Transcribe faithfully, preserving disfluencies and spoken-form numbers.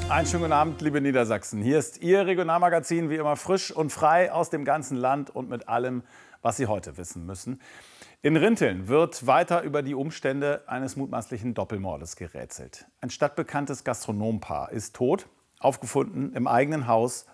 Einen schönen guten Abend, liebe Niedersachsen. Hier ist Ihr Regionalmagazin, wie immer frisch und frei aus dem ganzen Land und mit allem, was Sie heute wissen müssen. In Rinteln wird weiter über die Umstände eines mutmaßlichen Doppelmordes gerätselt. Ein stadtbekanntes Gastronompaar ist tot, aufgefunden im eigenen Haus